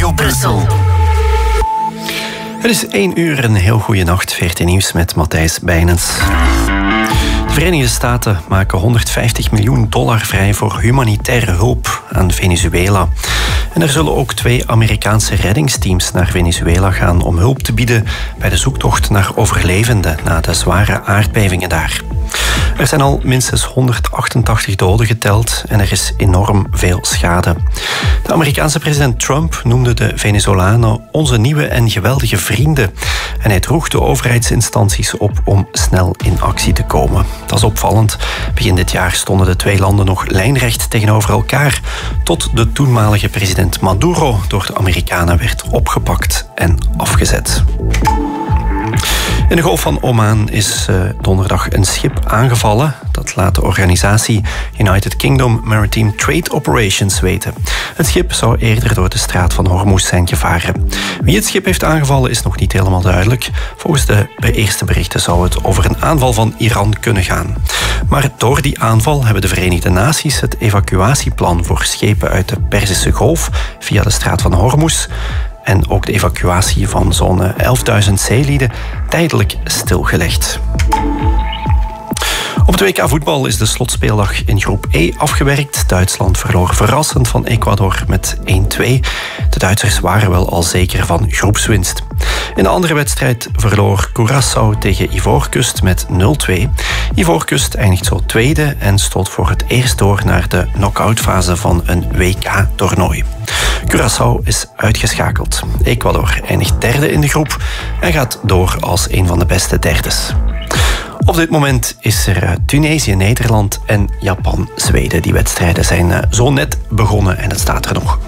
Studio Brussel. Het is 1 uur, een heel goede nacht. 14 nieuws met Matthijs Bijnens. De Verenigde Staten maken $150 miljoen vrij voor humanitaire hulp aan Venezuela. En er zullen ook 2 Amerikaanse reddingsteams naar Venezuela gaan om hulp te bieden bij de zoektocht naar overlevenden na de zware aardbevingen daar. Er zijn al minstens 188 doden geteld en er is enorm veel schade. De Amerikaanse president Trump noemde de Venezolanen onze nieuwe en geweldige vrienden. En hij droeg de overheidsinstanties op om snel in actie te komen. Dat is opvallend. Begin dit jaar stonden de 2 landen nog lijnrecht tegenover elkaar, tot de toenmalige president Maduro door de Amerikanen werd opgepakt en afgezet. In de Golf van Oman is donderdag een schip aangevallen. Dat laat de organisatie United Kingdom Maritime Trade Operations weten. Het schip zou eerder door de straat van Hormuz zijn gevaren. Wie het schip heeft aangevallen is nog niet helemaal duidelijk. Volgens de eerste berichten zou het over een aanval van Iran kunnen gaan. Maar door die aanval hebben de Verenigde Naties het evacuatieplan voor schepen uit de Perzische Golf via de straat van Hormuz en ook de evacuatie van zo'n 11.000 zeelieden tijdelijk stilgelegd. Op het WK voetbal is de slotspeeldag in groep E afgewerkt. Duitsland verloor verrassend van Ecuador met 1-2. De Duitsers waren wel al zeker van groepswinst. In de andere wedstrijd verloor Curaçao tegen Ivoorkust met 0-2. Ivoorkust eindigt zo tweede en stoot voor het eerst door naar de knock-outfase van een WK-toernooi. Curaçao is uitgeschakeld. Ecuador eindigt derde in de groep en gaat door als een van de beste derdes. Op dit moment is er Tunesië, Nederland en Japan, Zweden. Die wedstrijden zijn zo net begonnen en het staat er nog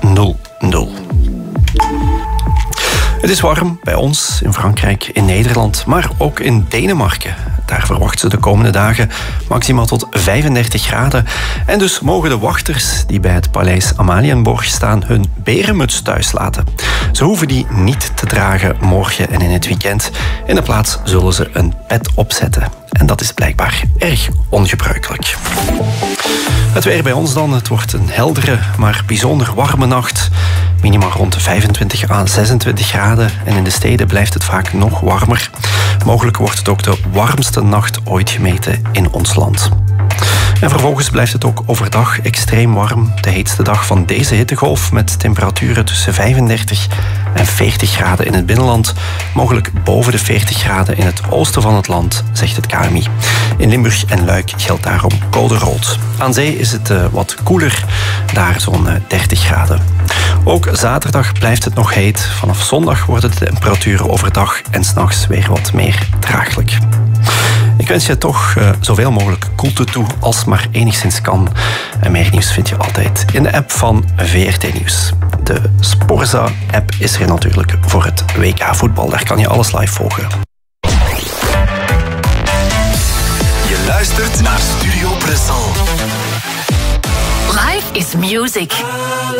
0-0. Het is warm bij ons, in Frankrijk, in Nederland, maar ook in Denemarken. Daar verwachten ze de komende dagen maximaal tot 35 graden. En dus mogen de wachters die bij het paleis Amalienborg staan hun berenmuts thuis laten. Ze hoeven die niet te dragen morgen en in het weekend. In de plaats zullen ze een pet opzetten. En dat is blijkbaar erg ongebruikelijk. Het weer bij ons dan. Het wordt een heldere, maar bijzonder warme nacht. Minimaal rond 25 à 26 graden. En in de steden blijft het vaak nog warmer. Mogelijk wordt het ook de warmste nacht ooit gemeten in ons land. En vervolgens blijft het ook overdag extreem warm. De heetste dag van deze hittegolf met temperaturen tussen 35 en 40 graden in het binnenland. Mogelijk boven de 40 graden in het oosten van het land, zegt het KMI. In Limburg en Luik geldt daarom code rood. Aan zee is het wat koeler, daar zo'n 30 graden. Ook zaterdag blijft het nog heet. Vanaf zondag worden de temperaturen overdag en 's nachts weer wat meer draaglijk. Ik wens je toch zoveel mogelijk koelte toe als maar enigszins kan. En meer nieuws vind je altijd in de app van VRT Nieuws. De Sporza-app is er natuurlijk voor het WK voetbal. Daar kan je alles live volgen. Je luistert naar Studio Brussel. Life is music.